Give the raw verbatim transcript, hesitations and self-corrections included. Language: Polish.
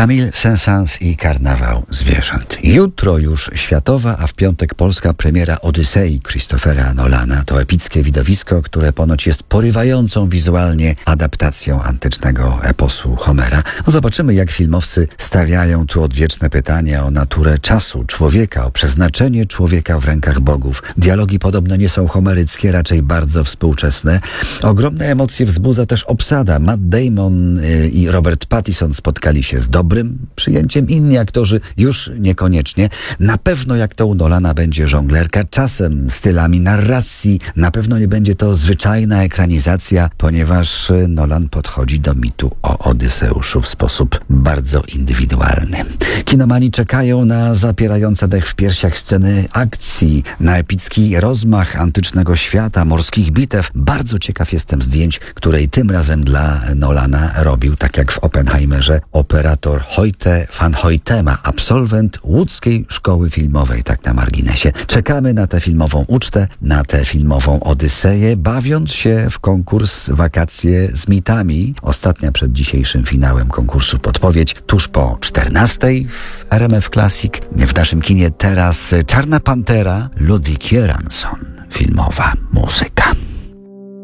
Camille Saint-Saëns i Karnawał zwierząt. Jutro już światowa, a w piątek polska premiera Odysei Christophera Nolana. To epickie widowisko, które ponoć jest porywającą wizualnie adaptacją antycznego eposu Homera. No zobaczymy, jak filmowcy stawiają tu odwieczne pytania o naturę czasu, człowieka, o przeznaczenie człowieka w rękach bogów. Dialogi podobno nie są homeryckie, raczej bardzo współczesne. Ogromne emocje wzbudza też obsada. Matt Damon i Robert Pattinson spotkali się z dobrym przyjęciem, inni aktorzy już niekoniecznie. Na pewno, jak to u Nolana, będzie żonglerka czasem, stylami narracji. Na pewno nie będzie to zwyczajna ekranizacja, ponieważ Nolan podchodzi do mitu o Odyseuszu w sposób bardzo indywidualny. Kinomani czekają na zapierające dech w piersiach sceny akcji, na epicki rozmach antycznego świata, morskich bitew. Bardzo ciekaw jestem zdjęć, której tym razem dla Nolana robił, tak jak w Oppenheimerze, operator Hoyte van Hoytema, absolwent łódzkiej szkoły filmowej, tak na marginesie. Czekamy na tę filmową ucztę, na tę filmową Odyseję, bawiąc się w konkurs Wakacje z mitami. Ostatnia przed dzisiejszym finałem konkursu podpowiedź tuż po czternastej w R M F Classic. W naszym kinie teraz Czarna Pantera, Ludwig Göransson, filmowa muzyka.